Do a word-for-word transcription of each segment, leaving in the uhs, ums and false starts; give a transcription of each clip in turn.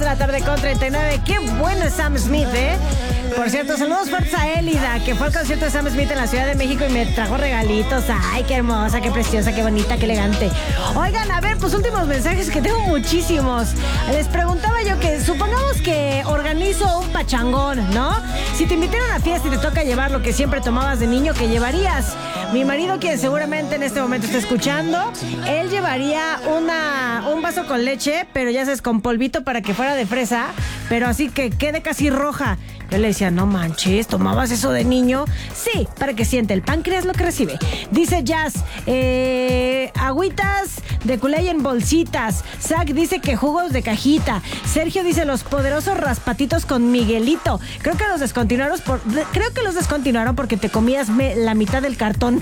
la tarde con treinta y nueve. Qué bueno es Sam Smith, ¿eh? Por cierto, saludos fuertes a Élida, que fue al concierto de Sam Smith en la Ciudad de México y me trajo regalitos. Ay, qué hermosa, qué preciosa, qué bonita, qué elegante. Oigan, a ver, pues últimos mensajes que tengo muchísimos. Les preguntaba yo que, supongamos que organizo un pachangón, ¿no? Si te invitaron a una fiesta y te toca llevar lo que siempre tomabas de niño, ¿qué llevarías? Mi marido, quien seguramente en este momento está escuchando, él llevaría una, un vaso con leche, pero ya sabes, con polvito para que fuera de fresa, pero así que quede casi roja. Yo le decía, no manches, ¿tomabas eso de niño? Sí, para que siente el páncreas lo que recibe. Dice Jazz, eh, agüitas de Kool-Aid en bolsitas. Zach dice que jugos de cajita. Sergio dice los poderosos raspatitos con Miguelito. Creo que los descontinuaron, por, creo que los descontinuaron porque te comías me, la mitad del cartón.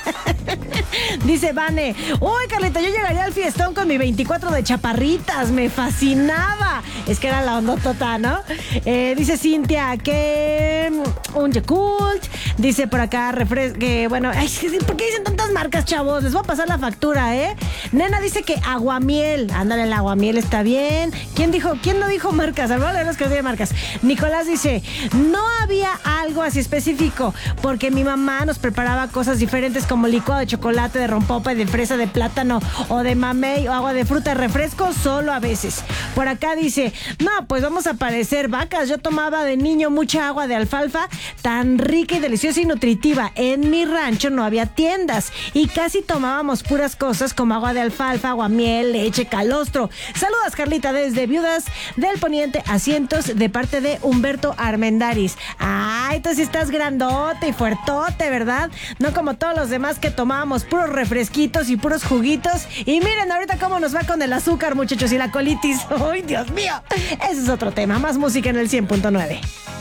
Dice Vane, uy, Carlita, yo llegaría al fiestón con mi veinticuatro de chaparritas. Me fascinaba. Es que era la ondotota, ¿no? Eh, dice Cintia que un Yakult. Dice por acá refres que bueno, ay, ¿por qué dicen tantas marcas, chavos? Les voy a pasar la factura, ¿eh? Nena dice que aguamiel. Ándale, el aguamiel está bien. ¿Quién dijo? ¿Quién no dijo marcas? A ver, los que no tienen marcas. Nicolás dice, no había algo así específico, porque mi mamá nos preparaba cosas diferentes como licuado de chocolate, de rompope, de fresa, de plátano o de mamey o agua de fruta, refresco solo a veces. Por acá dice, no, pues vamos a parecer vacas. Yo tomaba de niño mucha agua de alfalfa, tan rica y deliciosa y nutritiva. En mi rancho no había tiendas y casi tomábamos puras cosas como agua de alfalfa, aguamiel, leche, calostro. Saludos, Carlita, desde Viudas del Poniente, asientos de parte de Humberto Armendáriz. Ay, tú sí estás grandote y fuertote, ¿verdad? No como todos los demás que tomábamos puros refresquitos y puros juguitos. Y miren ahorita cómo nos va con el azúcar, muchachos, y la colitis. ¡Ay, Dios mío! Ese es otro tema. Más música en el cien punto nueve.